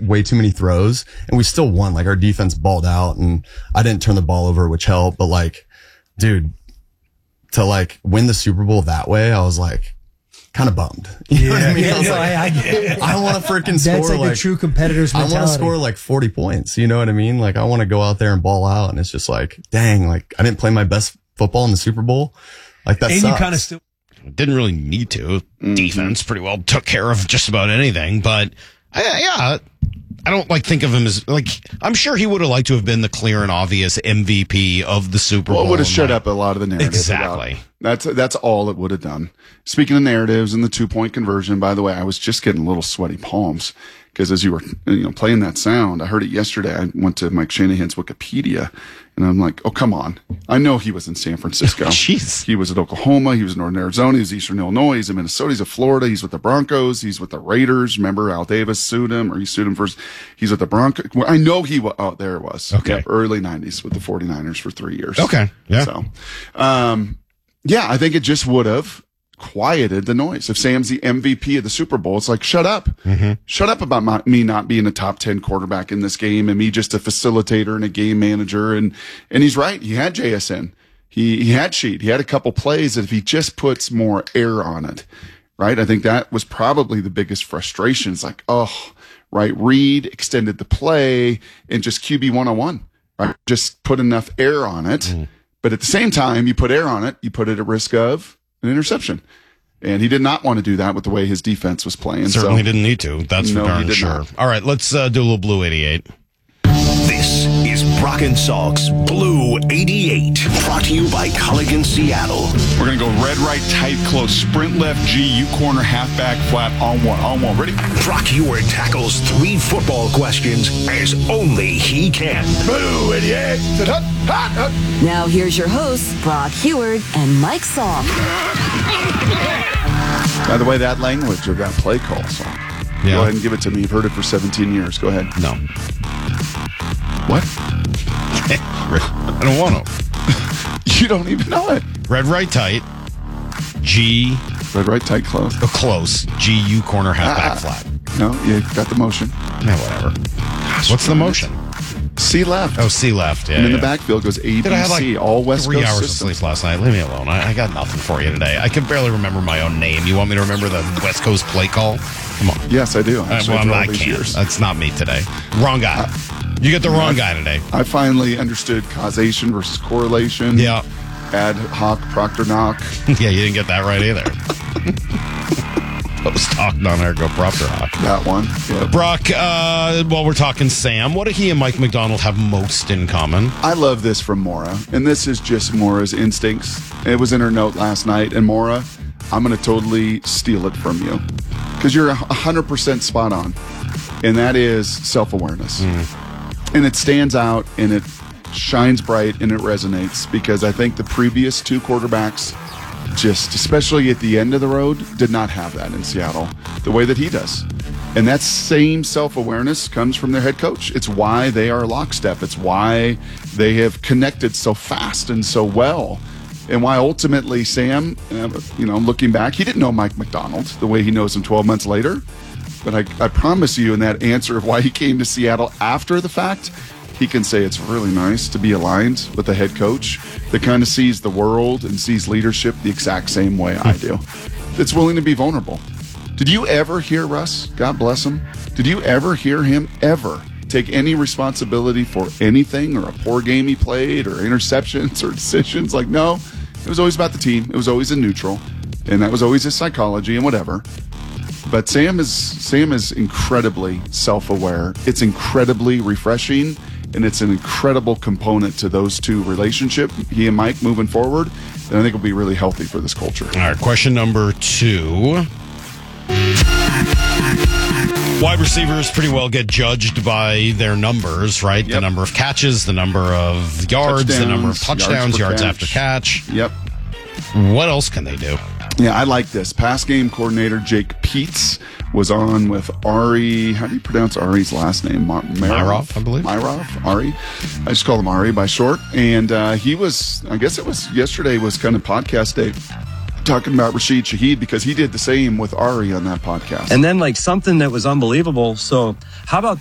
way too many throws, and we still won. Like, our defense balled out, and I didn't turn the ball over, which helped. But like, dude, to like win the Super Bowl that way, I was like kind of bummed. You know what I mean? I want to freaking score. That's like the true competitor's mentality. I want to score like 40 points. You know what I mean? Like, I want to go out there and ball out, and it's just like, dang, like I didn't play my best football in the Super Bowl. Like, that sucks. You kind of still didn't really need to. Defense pretty well took care of just about anything, but I don't like think of him as like, I'm sure he would have liked to have been the clear and obvious MVP of the Super Bowl. Well, it would have shut up a lot of the narrative. Exactly. That's all it would have done. Speaking of narratives and the 2-point conversion, by the way, I was just getting little sweaty palms because as you were playing that sound, I heard it yesterday. I went to Mike Shanahan's Wikipedia, and I'm like, oh, come on. I know he was in San Francisco. Jeez. He was at Oklahoma. He was in Northern Arizona. He was Eastern Illinois. He's in Minnesota. He's in Florida. He's with the Broncos. He's with the Raiders. Remember, Al Davis sued him, or he sued him first. He's with the Broncos. Well, I know he was. Oh, there it was. Okay. Yeah, early 90s with the 49ers for 3 years. Okay. Yeah. So, yeah, I think it just would have quieted the noise. If Sam's the MVP of the Super Bowl, it's like, shut up. Shut up about me not being a top 10 quarterback in this game and me just a facilitator and a game manager. And he's right. He had JSN. He had Sheet. He had a couple plays that if he just puts more air on it, right? I think that was probably the biggest frustration. It's like, right, Reed extended the play and just QB 101, right? Just put enough air on it. But at the same time, you put air on it, you put it at risk of an interception. And he did not want to do that with the way his defense was playing. Certainly didn't need to. That's for darn sure. Not. All right, let's do a little Blue 88. This is Brock and Salk's Blue 88, brought to you by Culligan Seattle. We're going to go red, right, tight, close, sprint left, G, U corner, halfback, flat, on one. Ready? Brock Heward tackles 3 football questions as only he can. Blue 88. Now here's your hosts, Brock Heward and Mike Salk. By the way, that language of that play call, so go ahead and give it to me. You've heard it for 17 years. Go ahead. No. What? I don't want to. You don't even know it. Red, right, tight. G. Red, right, tight, close. Close. G, U corner, halfback, flat. No, you got the motion. Yeah, whatever. What's the motion? C left. Oh, C left. Yeah. And in the backfield goes A, B, C, all West Coast 3 hours systems. of sleep last night. Leave me alone. I got nothing for you today. I can barely remember my own name. You want me to remember the West Coast play call? Come on. Yes, I do. I can't. That's not me today. Wrong guy. You get the wrong guy today. I finally understood causation versus correlation. Yeah. Ad hoc, proctor knock. Yeah, you didn't get that right either. Post hoc, non-ergo propter hoc. That one. Yep. Brock, while we're talking Sam, what do he and Mike McDonald have most in common? I love this from Maura, and this is just Maura's instincts. It was in her note last night, and Maura, I'm going to totally steal it from you because you're 100% spot on, and that is self-awareness. And it stands out, and it shines bright, and it resonates because I think the previous 2 quarterbacks, just especially at the end of the road, did not have that in Seattle the way that he does. And that same self-awareness comes from their head coach. It's why they are lockstep. It's why they have connected so fast and so well. And why ultimately Sam, looking back, he didn't know Mike McDonald the way he knows him 12 months later. But I promise you in that answer of why he came to Seattle after the fact, he can say it's really nice to be aligned with a head coach that kind of sees the world and sees leadership the exact same way I do. That's willing to be vulnerable. Did you ever hear Russ, God bless him, did you ever hear him ever take any responsibility for anything or a poor game he played or interceptions or decisions? Like, no, it was always about the team. It was always in neutral. And that was always his psychology and whatever. But Sam is incredibly self-aware. It's incredibly refreshing, and it's an incredible component to those 2 relationship, he and Mike, moving forward, and I think will be really healthy for this culture. All right, question number 2. Wide receivers pretty well get judged by their numbers, right? Yep. The number of catches, the number of yards, the number of touchdowns, yards after catch. Yep. What else can they do? Yeah, I like this. Pass game coordinator Jake Peets was on with Ari. How do you pronounce Ari's last name? Myrov, I believe. Myrov, Ari. I just call him Ari by short. And he was, I guess it was yesterday was kind of podcast day, talking about Rashid Shaheed because he did the same with Ari on that podcast. And then something that was unbelievable. So how about